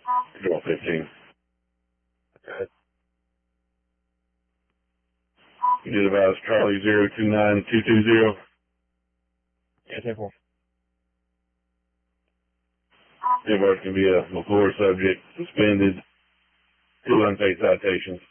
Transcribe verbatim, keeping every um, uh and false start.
Control fifteen. Okay. You did about Charlie zero two nine two two zero. Yeah, ten four. Invoice can be a McClure subject, suspended, two unpaid citations.